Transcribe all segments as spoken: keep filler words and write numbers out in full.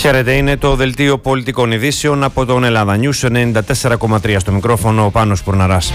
Χαίρετε, είναι το δελτίο πολιτικών ειδήσεων από τον Ελλάδα News ενενήντα τέσσερα κόμμα τρία. Στο μικρόφωνο ο Πάνος Πουρναράς.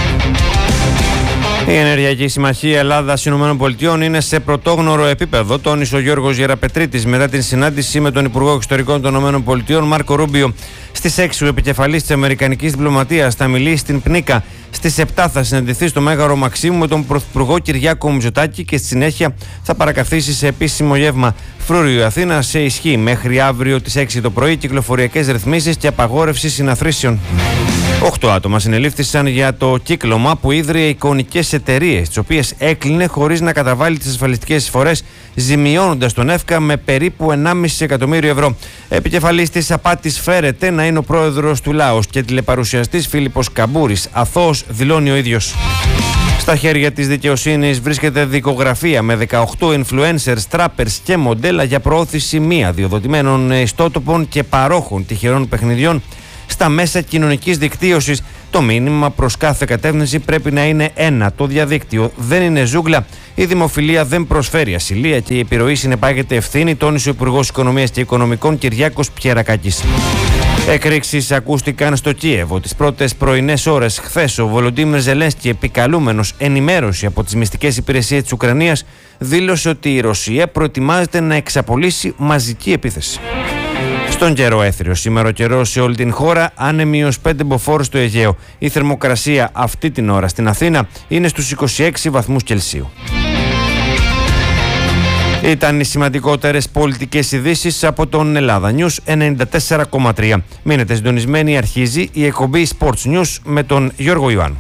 Η Ενεργειακή Συμμαχία Ελλάδα-ΗΠΑ είναι σε πρωτόγνωρο επίπεδο, τόνισε ο Γιώργος Γεραπετρίτης μετά την συνάντηση με τον Υπουργό Εξωτερικών των ΗΠΑ Μάρκο Ρούμπιο. Στις έξι ο επικεφαλής της Αμερικανικής Διπλωματίας θα μιλήσει στην Πνίκα. Στις επτά θα συναντηθεί στο Μέγαρο Μαξίμου με τον Πρωθυπουργό Κυριάκο Μητσοτάκη και στη συνέχεια θα παρακαθίσει σε επίσημο γεύμα. Φρούριο Αθήνα σε ισχύ μέχρι αύριο τις έξι το πρωί κυκλοφοριακές ρυθμίσεις και απαγόρευση συναθρήσεων. Οκτώ άτομα συνελήφθησαν για το κύκλωμα που ίδρυε εικονικές εταιρείες, τις οποίες έκλεινε χωρίς να καταβάλει τις ασφαλιστικές εισφορές, ζημιώνοντας τον ΕΦΚΑ με περίπου ενάμιση εκατομμύριο ευρώ. Επικεφαλής της απάτης φέρεται να είναι ο πρόεδρος του Λάος και τηλεπαρουσιαστής Φίλιππος Καμπούρης. Αθώος, δηλώνει ο ίδιος. Στα χέρια της δικαιοσύνης βρίσκεται δικογραφία με δεκαοκτώ influencers, trappers και μοντέλα για προώθηση μη αδειοδοτημένων ιστότοπων και παρόχων τυχερών παιχνιδιών στα μέσα κοινωνικής δικτύωσης. Το μήνυμα προς κάθε κατεύθυνση πρέπει να είναι ένα. Το διαδίκτυο δεν είναι ζούγκλα. Η δημοφιλία δεν προσφέρει ασυλία και η επιρροή συνεπάγεται ευθύνη, τόνισε ο Υπουργός Οικονομίας και Οικονομικών Κυριάκος Πιερακάκης. Εκρήξεις ακούστηκαν στο Κίεβο τις πρώτες πρωινές ώρες χθες. Ο Βολοντίμιρ Ζελένσκι, επικαλούμενος ενημέρωση από τις μυστικές υπηρεσίες της Ουκρανίας, δήλωσε ότι η Ρωσία προετοιμάζεται να εξαπολύσει μαζική επίθεση. Στον καιρό έθριο, σήμερα ο καιρός σε όλη την χώρα, άνεμοι ως πέντε μποφόρ στο Αιγαίο. Η θερμοκρασία αυτή την ώρα στην Αθήνα είναι στους είκοσι έξι βαθμούς Κελσίου. Ήταν οι σημαντικότερες πολιτικές ειδήσεις από τον Ελλάδα News ενενήντα τέσσερα κόμμα τρία. Μείνετε συντονισμένοι, αρχίζει η εκπομπή Sports News με τον Γιώργο Ιωάννου.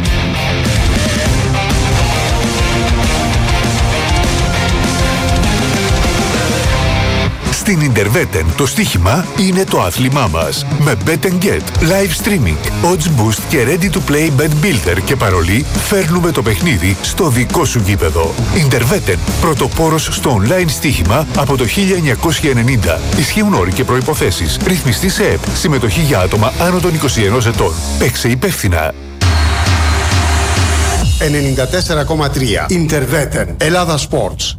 Στην Ιντερβέτεν το στοίχημα είναι το άθλημά μας. Με Bet and Get, live streaming, odds boost και ready to play bet builder και παρολί, φέρνουμε το παιχνίδι στο δικό σου γήπεδο. Ιντερβέτεν, πρωτοπόρος στο online στοίχημα από το χίλια εννιακόσια ενενήντα. Ισχύουν όροι και προϋποθέσεις. Ρυθμιστή σε ΕΠ. Συμμετοχή για άτομα άνω των είκοσι ενός ετών. Παίξε υπεύθυνα. ενενήντα τέσσερα κόμμα τρία. Ιντερβέτεν. Ελλάδα Sports.